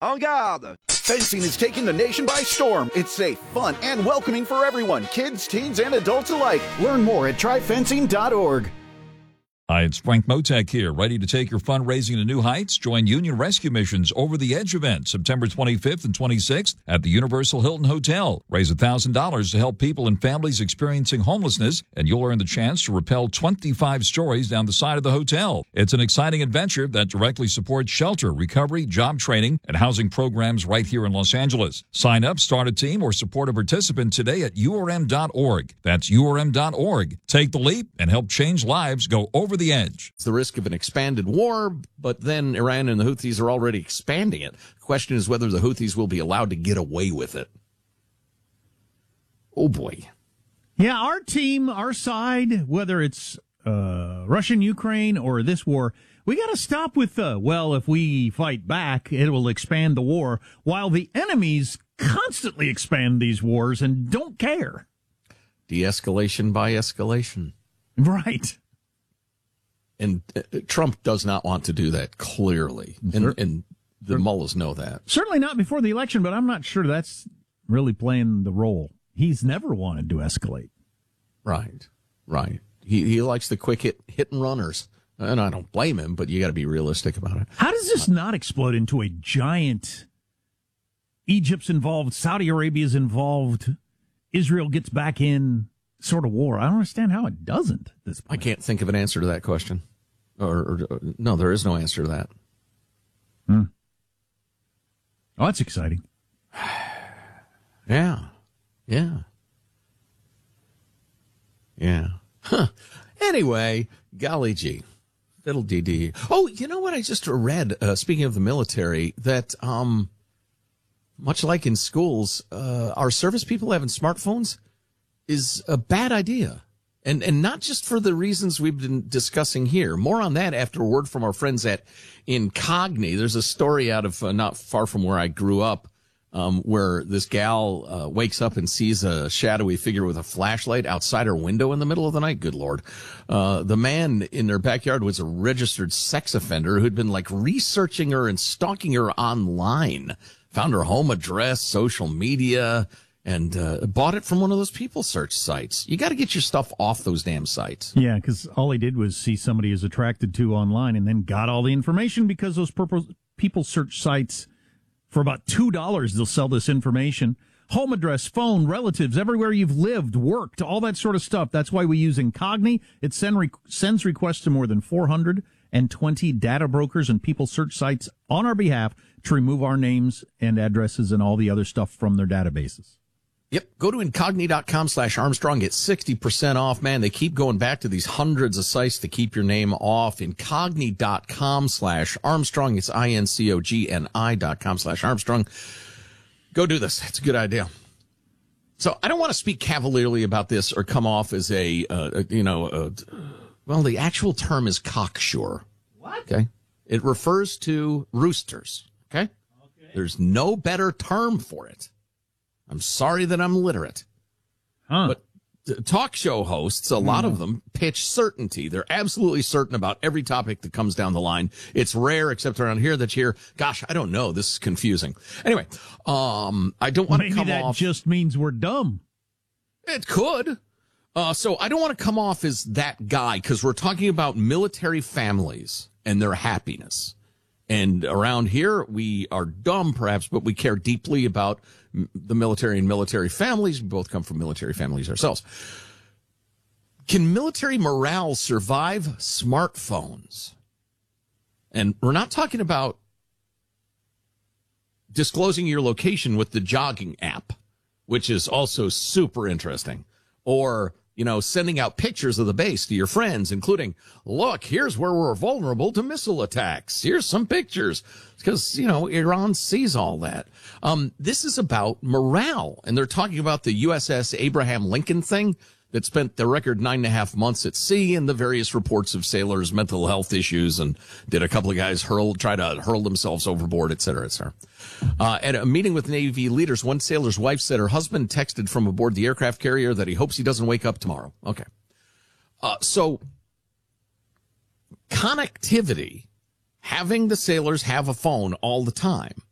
En garde! Fencing is taking the nation by storm. It's safe, fun, and welcoming for everyone, kids, teens, and adults alike. Learn more at tryfencing.org. Hi, it's Frank Motek here, ready to take your fundraising to new heights? Join Union Rescue Mission's Over the Edge event, September 25th and 26th at the Universal Hilton Hotel. Raise $1,000 to help people and families experiencing homelessness, and you'll earn the chance to rappel 25 stories down the side of the hotel. It's an exciting adventure that directly supports shelter, recovery, job training, and housing programs right here in Los Angeles. Sign up, start a team, or support a participant today at urm.org. That's urm.org. Take the leap and help change lives. Go over the edge. It's the risk of an expanded war, but then Iran and the Houthis are already expanding it. The question is whether the Houthis will be allowed to get away with it. Oh, boy. Yeah, our team, our side, whether it's Russian-Ukraine or this war, we got to stop with, if we fight back, it will expand the war, while the enemies constantly expand these wars and don't care. De-escalation by escalation. Right. And Trump does not want to do that, clearly. And the mullahs know that. Certainly not before the election, but I'm not sure that's really playing the role. He's never wanted to escalate. Right. He likes the quick hit and runners. And I don't blame him, but you got to be realistic about it. How does this not explode into a giant Egypt's involved, Saudi Arabia's involved, Israel gets back in sort of war? I don't understand how it doesn't at this point. I can't think of an answer to that question. No, there is no answer to that. Oh, that's exciting. Yeah. Huh. Anyway, golly gee. Fiddle dee dee. Oh, you know what I just read, speaking of the military, that much like in schools, our service people having smartphones is a bad idea. And not just for the reasons we've been discussing here. More on that after a word from our friends at Incogni. There's a story out of not far from where I grew up, where this gal wakes up and sees a shadowy figure with a flashlight outside her window in the middle of the night. Good Lord. The man in their backyard was a registered sex offender who'd been researching her and stalking her online. Found her home address, social media, and bought it from one of those people search sites. You got to get your stuff off those damn sites. Yeah, because all he did was see somebody he's attracted to online and then got all the information, because those people search sites, for about $2, they'll sell this information. Home address, phone, relatives, everywhere you've lived, worked, all that sort of stuff. That's why we use Incogni. It sends requests to more than 420 data brokers and people search sites on our behalf to remove our names and addresses and all the other stuff from their databases. Yep. Go to Incogni.com/Armstrong. Get 60% off. Man, they keep going back to these hundreds of sites to keep your name off. Incogni.com/Armstrong. It's INCOGNI.com/Armstrong. Go do this. It's a good idea. So I don't want to speak cavalierly about this or come off as the actual term is cocksure. What? Okay. It refers to roosters. Okay. There's no better term for it. I'm sorry that I'm literate. But talk show hosts, a lot of them pitch certainty. They're absolutely certain about every topic that comes down the line. It's rare, except around here, that you hear, gosh, I don't know. This is confusing. Anyway, I don't want to come off. Maybe that just means we're dumb. It could. So I don't want to come off as that guy, because we're talking about military families and their happiness. And around here, we are dumb, perhaps, but we care deeply about the military and military families. We both come from military families ourselves. Can military morale survive smartphones? And we're not talking about disclosing your location with the jogging app, which is also super interesting, or sending out pictures of the base to your friends, including, look, here's where we're vulnerable to missile attacks. Here's some pictures. Because, Iran sees all that. This is about morale. And they're talking about the USS Abraham Lincoln thing that spent the record 9.5 months at sea, and the various reports of sailors' mental health issues, and did a couple of guys try to hurl themselves overboard, et cetera, et cetera. At a meeting with Navy leaders, one sailor's wife said her husband texted from aboard the aircraft carrier that he hopes he doesn't wake up tomorrow. Okay. So connectivity, having the sailors have a phone all the time,